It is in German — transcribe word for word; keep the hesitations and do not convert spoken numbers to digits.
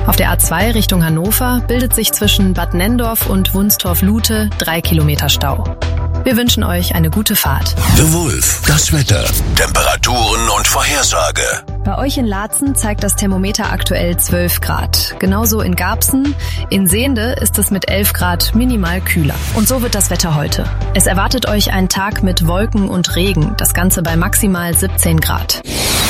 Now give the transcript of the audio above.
Auf der A zwei Richtung Hannover bildet sich zwischen Bad Nenndorf und Wunstorf-Lute drei Kilometer Stau. Wir wünschen euch eine gute Fahrt. The Wolf, das Wetter, Temperaturen und Vorhersage. Bei euch in Laatzen zeigt das Thermometer aktuell zwölf Grad. Genauso in Garbsen. In Sehnde ist es mit elf Grad minimal kühler. Und so wird das Wetter heute. Es erwartet euch ein Tag mit Wolken und Regen. Das Ganze bei maximal siebzehn Grad.